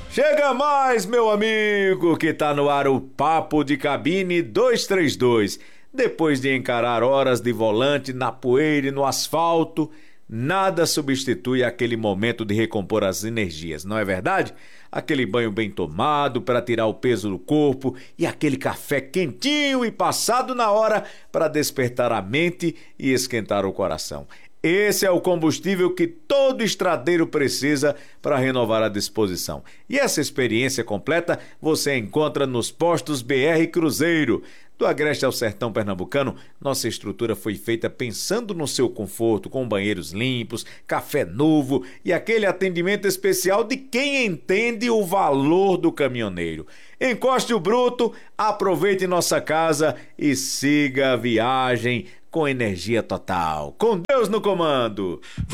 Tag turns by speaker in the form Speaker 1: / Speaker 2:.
Speaker 1: Chega mais, meu amigo, que tá no ar o Papo de Cabine 232. Depois de encarar horas de volante na poeira e no asfalto, nada substitui aquele momento de recompor as energias, não é verdade? Aquele banho bem tomado para tirar o peso do corpo e aquele café quentinho e passado na hora para despertar a mente e esquentar o coração. Esse é o combustível que todo estradeiro precisa para renovar a disposição. E essa experiência completa você encontra nos postos BR Cruzeiro. Do Agreste ao Sertão Pernambucano, nossa estrutura foi feita pensando no seu conforto, com banheiros limpos, café novo e aquele atendimento especial de quem entende o valor do caminhoneiro. Encoste o bruto, aproveite nossa casa e siga a viagem com energia total. Com Deus no comando!